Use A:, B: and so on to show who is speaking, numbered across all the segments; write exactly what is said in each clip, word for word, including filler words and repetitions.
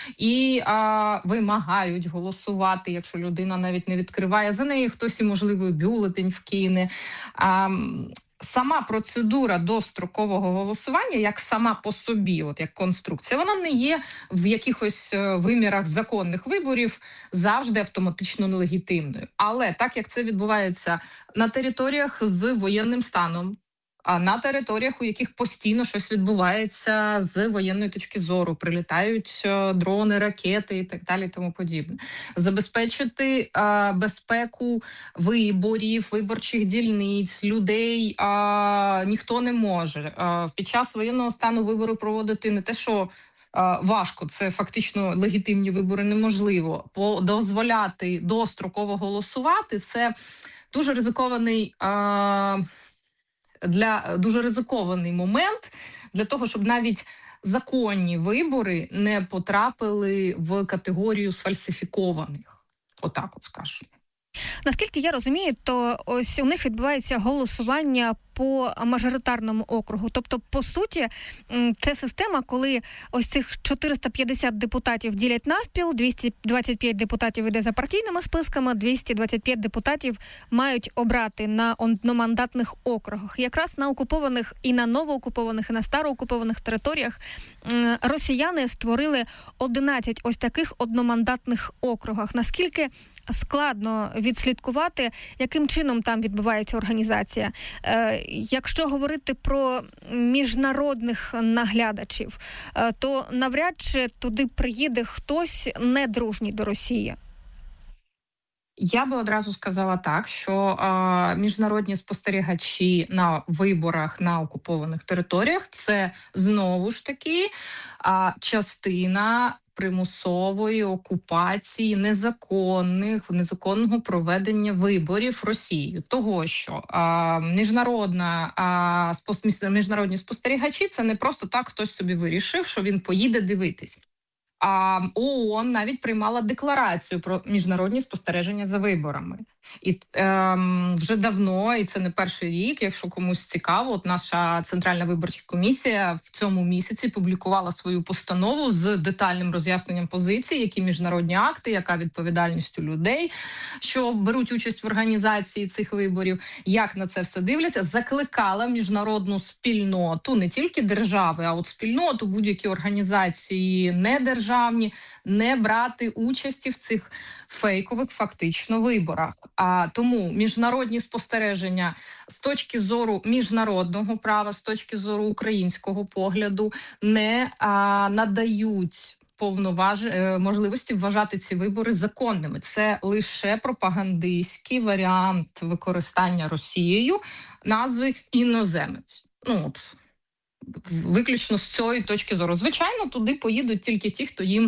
A: і а, вимагають голосувати, якщо людина навіть не відкриває. За неї хтось і, можливо, бюлетень вкине. А, Сама процедура дострокового голосування, як сама по собі, от як конструкція, вона не є в якихось вимірах законних виборів завжди автоматично нелегітимною. Але так як це відбувається на територіях з воєнним станом, а на територіях, у яких постійно щось відбувається з воєнної точки зору, прилітають дрони, ракети і так далі, тому подібне. Забезпечити а, безпеку виборів, виборчих дільниць, людей а, ніхто не може. А, під час воєнного стану вибори проводити не те, що а, важко, це фактично легітимні вибори неможливо. По, дозволяти достроково голосувати – це дуже ризикований а, для дуже ризикований момент для того, щоб навіть законні вибори не потрапили в категорію сфальсифікованих. Отак от скажу.
B: Наскільки я розумію, то ось у них відбувається голосування по мажоритарному округу. Тобто, по суті, це система, коли ось цих чотириста п'ятдесят депутатів ділять навпіл, двісті двадцять п'ять депутатів іде за партійними списками, двісті двадцять п'ять депутатів мають обрати на одномандатних округах. Якраз на окупованих і на новоокупованих, і на староокупованих територіях росіяни створили одинадцять ось таких одномандатних округах. Наскільки складно відслідкувати, яким чином там відбувається організація? Е, якщо говорити про міжнародних наглядачів, е, то навряд чи туди приїде хтось недружній до Росії.
A: Я би одразу сказала так, що е, міжнародні спостерігачі на виборах на окупованих територіях – це знову ж таки е, частина примусової окупації незаконних, незаконного проведення виборів Росією. Того, що а, міжнародна, а, спос, міжнародні спостерігачі – це не просто так хтось собі вирішив, що він поїде дивитись. А ООН навіть приймала декларацію про міжнародні спостереження за виборами. І ем, вже давно, і це не перший рік, якщо комусь цікаво, от наша Центральна виборча комісія в цьому місяці публікувала свою постанову з детальним роз'ясненням позицій, які міжнародні акти, яка відповідальність у людей, що беруть участь в організації цих виборів, як на це все дивляться, закликала міжнародну спільноту, не тільки держави, а от спільноту, будь-які організації недержавні, не брати участі в цих фейкових фактично виборах. А тому міжнародні спостереження з точки зору міжнародного права, з точки зору українського погляду не а, надають повноваж... можливості вважати ці вибори законними. Це лише пропагандистський варіант використання Росією назви «іноземець». Ну, от, виключно з цієї точки зору. Звичайно, туди поїдуть тільки ті, хто їм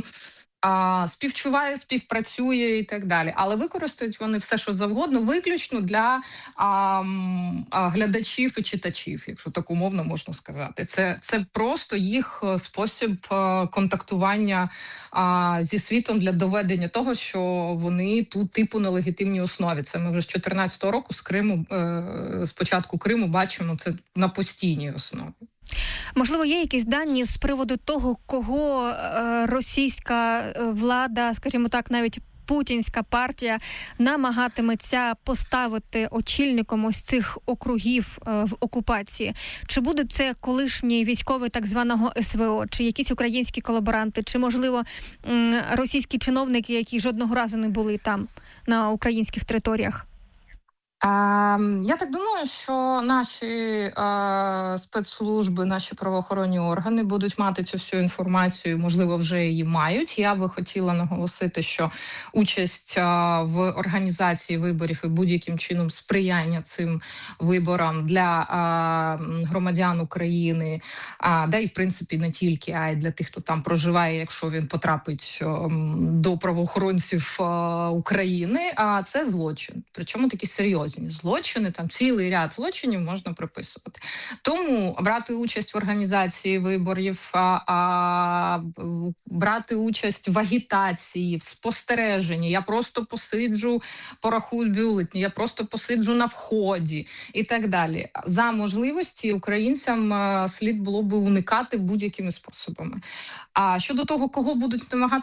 A: а, співчуває, співпрацює і так далі. Але використають вони все, що завгодно, виключно для а, а, глядачів і читачів, якщо так умовно можна сказати. Це, це просто їх спосіб а, контактування а, зі світом для доведення того, що вони тут типу на легітимній основі. Це ми вже з чотирнадцятого року з Криму, е, з початку Криму бачимо це на постійній основі.
B: Можливо, є якісь дані з приводу того, кого е, російська влада, скажімо так, навіть путінська партія намагатиметься поставити очільником ось цих округів е, в окупації? Чи буде це колишній військовий так званого ес ве о, чи якісь українські колаборанти, чи, можливо, м, російські чиновники, які жодного разу не були там, на українських територіях?
A: А, я так думаю, що наші а, спецслужби, наші правоохоронні органи будуть мати цю всю інформацію, можливо, вже її мають. Я би хотіла наголосити, що участь а, в організації виборів і будь-яким чином сприяння цим виборам для а, громадян України, а, да і в принципі не тільки, а й для тих, хто там проживає, якщо він потрапить а, до правоохоронців а, України, а це злочин. Причому такі серйозні злочини, там цілий ряд злочинів можна приписувати. Тому брати участь в організації виборів, а, а, брати участь в агітації, в спостереженні, я просто посиджу, порахую бюлетні, я просто посиджу на вході і так далі. За можливості українцям а, слід було би уникати будь-якими способами. А щодо того, кого будуть намагатися